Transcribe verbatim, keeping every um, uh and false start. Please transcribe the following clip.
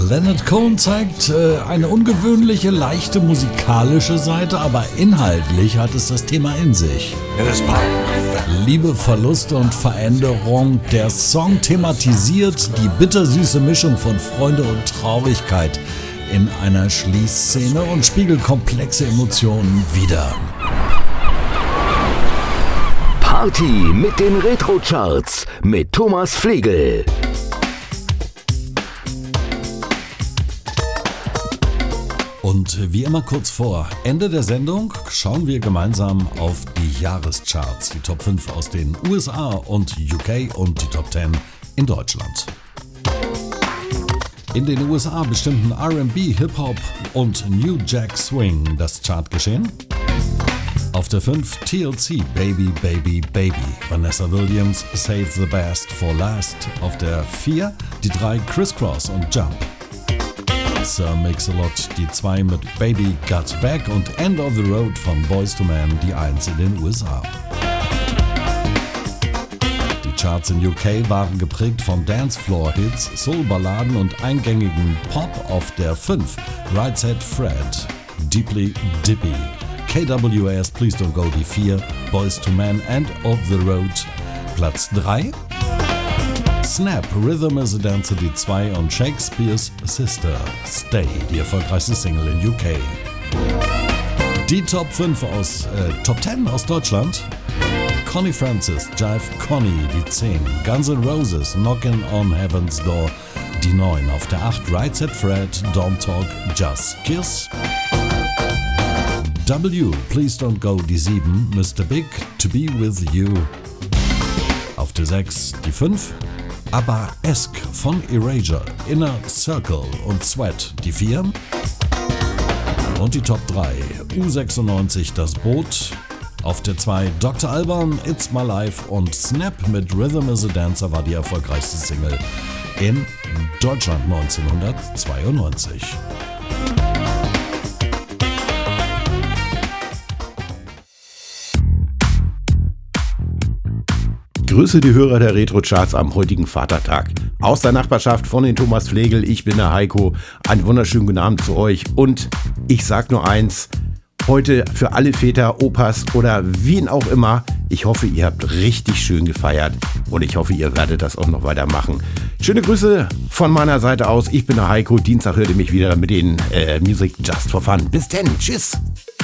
Leonard Cohen zeigt äh, eine ungewöhnliche, leichte musikalische Seite, aber inhaltlich hat es das Thema in sich. Liebe, Verluste und Veränderung. Der Song thematisiert die bittersüße Mischung von Freude und Traurigkeit in einer Schließszene und spiegelt komplexe Emotionen wider. Party mit den Retro-Charts mit Thomas Flegel. Und wie immer kurz vor Ende der Sendung schauen wir gemeinsam auf die Jahrescharts, die Top fünf aus den U S A und U K und die Top zehn in Deutschland. In den U S A bestimmten R and B, Hip-Hop und New Jack Swing das Chartgeschehen. Auf der fünf T L C, Baby, Baby, Baby. Vanessa Williams, Save the Best for Last. Auf der vier die drei Criss Cross und Jump. Sir Mix-a-Lot die zwei mit Baby Got Back und End of the Road von Boyz two Men die eins in den U S A. Die Charts in U K waren geprägt von Dancefloor-Hits, Soul-Balladen und eingängigen Pop. Auf der fünf Right Said Fred, Deeply Dippy. K W A S Please Don't Go die vier, Boyz two Men End of the Road Platz drei. Snap, Rhythm is a Dancer die zwei und Shakespeare's Sister, Stay, die erfolgreichste Single in U K. Die Top fünf aus, äh, Top zehn aus Deutschland. Connie Francis, Jive Connie, die zehn. Guns N' Roses, Knockin' on Heaven's Door, die neun. Auf der acht Right Said Fred, Don't Talk, Just Kiss. W, Please Don't Go, die sieben. Mister Big, To Be With You. Auf der sechs die fünf. ABBA-esque von Erasure, Inner Circle und Sweat, die vier. Und die Top drei, U sechsundneunzig, Das Boot. Auf der zwei, Doktor Alban, It's My Life und Snap mit Rhythm is a Dancer war die erfolgreichste Single in Deutschland neunzehnhundertzweiundneunzig. Grüße die Hörer der Retro-Charts am heutigen Vatertag. Aus der Nachbarschaft von den Thomas Flegel, ich bin der Heiko. Einen wunderschönen guten Abend zu euch. Und ich sag nur eins, heute für alle Väter, Opas oder wen auch immer, ich hoffe, ihr habt richtig schön gefeiert und ich hoffe, ihr werdet das auch noch weitermachen. Schöne Grüße von meiner Seite aus, ich bin der Heiko. Dienstag hört ihr mich wieder mit den äh, Music Just for Fun. Bis dann, tschüss.